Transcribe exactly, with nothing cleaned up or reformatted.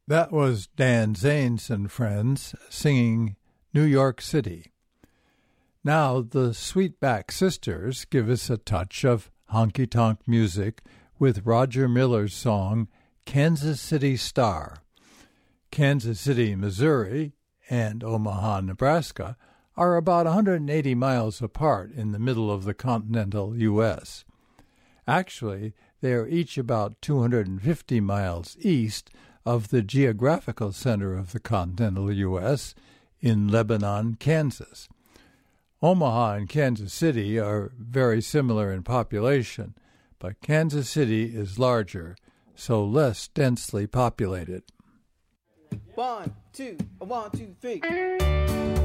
That was Dan Zanes and Friends singing New York City. Now the Sweetback Sisters give us a touch of honky-tonk music with Roger Miller's song Kansas City Star. Kansas City, Missouri, and Omaha, Nebraska are about one hundred eighty miles apart in the middle of the continental U S. Actually, they are each about two hundred fifty miles east of the geographical center of the continental U S in Lebanon, Kansas. Omaha and Kansas City are very similar in population, but Kansas City is larger, so less densely populated. One, two, one, two, three.